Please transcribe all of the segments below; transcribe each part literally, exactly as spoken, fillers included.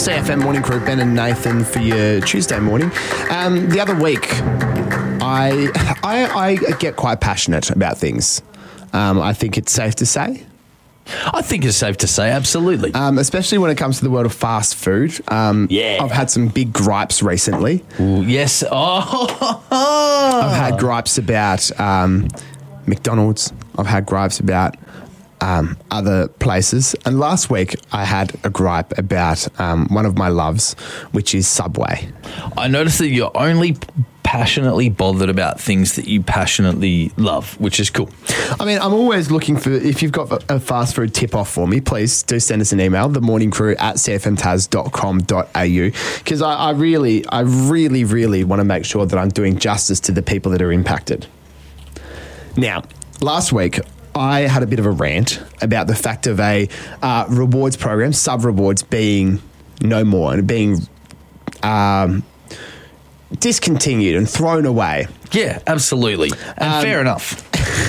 C F M Morning Crew, Ben and Nathan for your Tuesday morning. Um, the other week, I, I I get quite passionate about things. Um, I think it's safe to say. I think it's safe to say, absolutely. Um, especially when it comes to the world of fast food. Um, yeah. I've had some big gripes recently. Ooh, yes. Oh. I've had gripes about um, McDonald's. I've had gripes about um, other places. And last week I had a gripe about um, one of my loves, which is Subway. I noticed that you're only passionately bothered about things that you passionately love, which is cool. I mean, I'm always looking for, if you've got a fast food tip off for me, please do send us an email, themorningcrew at c f m taz dot com dot a u, because I, I really, I really, really want to make sure that I'm doing justice to the people that are impacted. Now, last week, I had a bit of a rant about the fact of a uh, rewards program, sub-rewards being no more and being um, discontinued and thrown away. Yeah, absolutely. And Um, fair enough.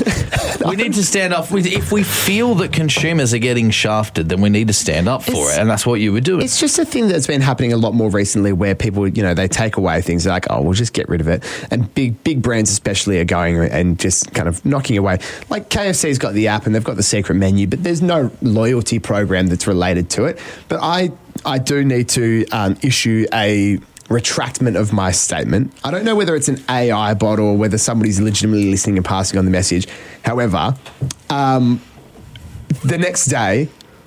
We need to stand up. If we feel that consumers are getting shafted, then we need to stand up for It's- it. And that's what you were doing. It's just a thing that's been happening a lot more recently where people, you know, they take away things like, oh, we'll just get rid of it. And big big brands especially are going and just kind of knocking away. Like K F C's got the app and they've got the secret menu, but there's no loyalty program that's related to it. But I, I do need to um, issue a retractment of my statement. I don't know whether it's an A I bot or whether somebody's legitimately listening and passing on the message. However, um, the next day,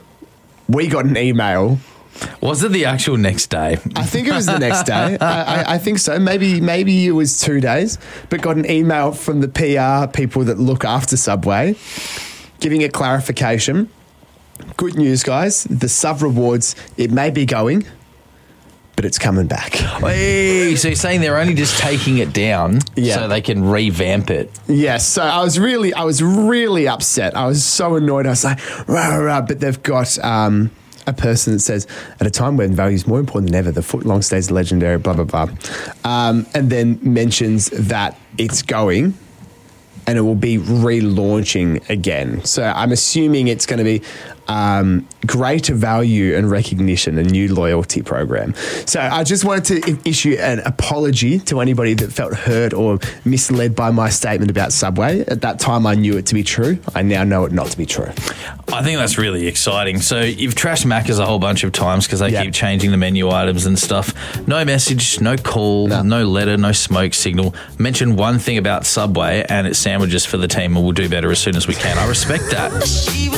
we got an email. Was it the actual next day? I think it was the next day. I, I, I think so. Maybe maybe it was two days, but got an email from the P R people that look after Subway giving it clarification. Good news, guys. The sub rewards, it may be going, but it's coming back. Hey, so you're saying they're only just taking it down Yeah. so they can revamp it? Yes, so I was really, I was really upset. I was so annoyed. I was like, rah, rah, rah. But they've got um, a person that says, at a time when value is more important than ever, the foot long stays legendary, blah, blah, blah. Um, and then mentions that it's going and it will be relaunching again. So I'm assuming it's going to be um, greater value and recognition, a new loyalty program. So I just wanted to issue an apology to anybody that felt hurt or misled by my statement about Subway. At that time, I knew it to be true. I now know it not to be true. I think that's really exciting. So you've trashed Macca's a whole bunch of times because they Yep. keep changing the menu items and stuff. No message, no call, No. no letter, no smoke signal. Mention one thing about Subway and it's sandwiches for the team and we'll do better as soon as we can. I respect that.